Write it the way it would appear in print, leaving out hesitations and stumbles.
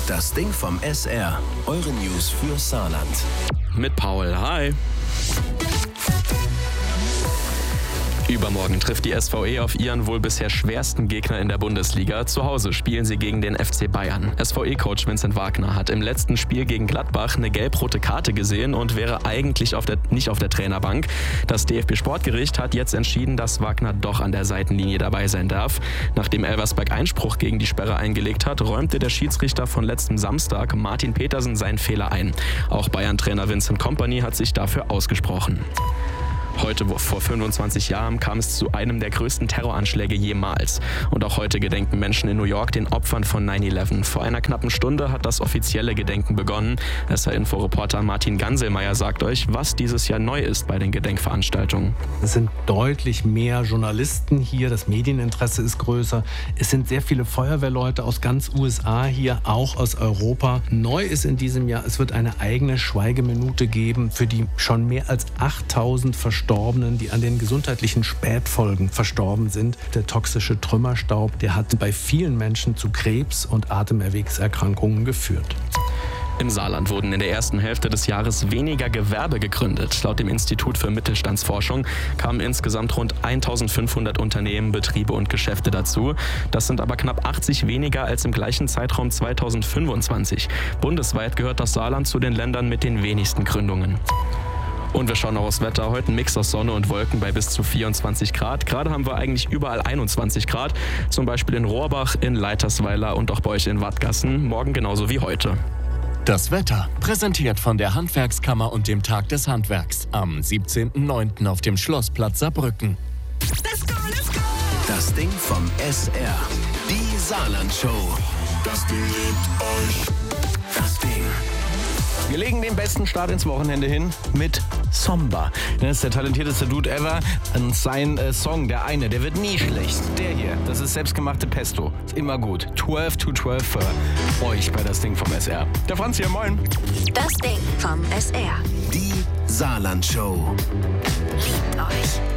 Das Ding vom SR. Eure News für Saarland. Mit Paul. Hi. Übermorgen trifft die SVE auf ihren wohl bisher schwersten Gegner in der Bundesliga. Zu Hause spielen sie gegen den FC Bayern. SVE-Coach Vincent Wagner hat im letzten Spiel gegen Gladbach eine gelb-rote Karte gesehen und wäre eigentlich nicht auf der Trainerbank. Das DFB-Sportgericht hat jetzt entschieden, dass Wagner doch an der Seitenlinie dabei sein darf. Nachdem Elversberg Einspruch gegen die Sperre eingelegt hat, räumte der Schiedsrichter von letztem Samstag, Martin Petersen, seinen Fehler ein. Auch Bayern-Trainer Vincent Kompany hat sich dafür ausgesprochen. Heute vor 25 Jahren kam es zu einem der größten Terroranschläge jemals. Und auch heute gedenken Menschen in New York den Opfern von 9/11. Vor einer knappen Stunde hat das offizielle Gedenken begonnen. SR-Info-Reporter Martin Ganselmeier sagt euch, was dieses Jahr neu ist bei den Gedenkveranstaltungen. Es sind deutlich mehr Journalisten hier, das Medieninteresse ist größer. Es sind sehr viele Feuerwehrleute aus ganz USA hier, auch aus Europa. Neu ist in diesem Jahr, es wird eine eigene Schweigeminute geben für die schon mehr als 8000 Verstorbenen, die an den gesundheitlichen Spätfolgen verstorben sind. Der toxische Trümmerstaub, der hat bei vielen Menschen zu Krebs und Atemerwegserkrankungen geführt. Im Saarland wurden in der ersten Hälfte des Jahres weniger Gewerbe gegründet. Laut dem Institut für Mittelstandsforschung kamen insgesamt rund 1500 Unternehmen, Betriebe und Geschäfte dazu. Das sind aber knapp 80 weniger als im gleichen Zeitraum 2025. Bundesweit gehört das Saarland zu den Ländern mit den wenigsten Gründungen. Und wir schauen noch aufs Wetter. Heute ein Mix aus Sonne und Wolken bei bis zu 24 Grad. Gerade haben wir eigentlich überall 21 Grad. Zum Beispiel in Rohrbach, in Leitersweiler und auch bei euch in Wattgassen. Morgen genauso wie heute. Das Wetter, präsentiert von der Handwerkskammer und dem Tag des Handwerks. Am 17.09. auf dem Schlossplatz Saarbrücken. Let's go, let's go! Das Ding vom SR. Die Saarland-Show. Das Ding liebt euch. Das Ding. Wir legen den besten Start ins Wochenende hin mit Somba. Das ist der talentierteste Dude ever. Und sein Song, der wird nie schlecht. Der hier, das ist selbstgemachte Pesto. Ist immer gut. 12 to 12 für euch bei Das Ding vom SR. Der Franz hier, moin. Das Ding vom SR. Die Saarland-Show. Liebt euch.